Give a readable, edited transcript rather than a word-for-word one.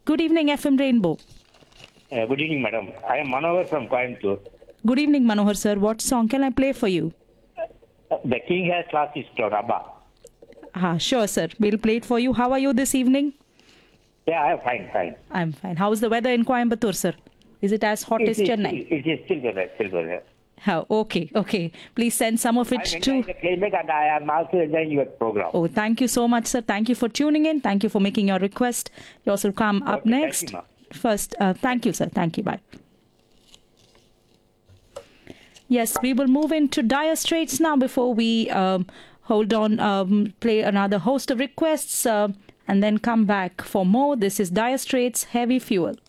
Good evening, FM Rainbow. Good evening, madam. I am Manohar from Coimbatore. Good evening, Manohar sir. What song can I play for you? The king has lost his throne, Abba. Sure, sir. We'll play it for you. How are you this evening? Yeah, I am fine. I'm fine. How's the weather in Coimbatore, sir? Is it as hot as Chennai? It is still there. Okay. Please send some of it I'm to... enjoying the climate and I am also enjoying your program. Oh, thank you so much, sir. Thank you for tuning in. Thank you for making your request. Yours will come up Okay, next. thank you, ma'am. First, thank you, sir. Thank you. Bye. Yes, we will move into Dire Straits now before we play another host of requests and then come back for more. This is Dire Straits, Heavy Fuel.